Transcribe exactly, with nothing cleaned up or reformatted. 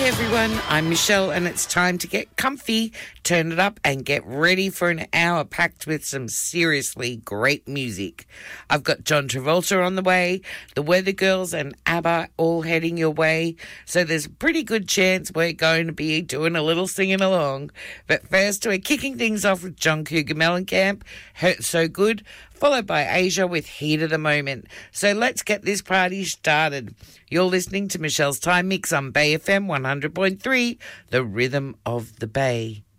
everyone, I'm Michelle and it's time to get comfy, turn it up and get ready for an hour packed with some seriously great music. I've got John Travolta on the way, the Weather Girls and ABBA all heading your way, so there's a pretty good chance we're going to be doing a little singing along. But first we're kicking things off with John Cougar Mellencamp, Hurt So Good, followed by Asia with Heat of the Moment. So let's get this party started. You're listening to Michelle's Time Mix on Bay F M one hundred point three, the rhythm of the Bay.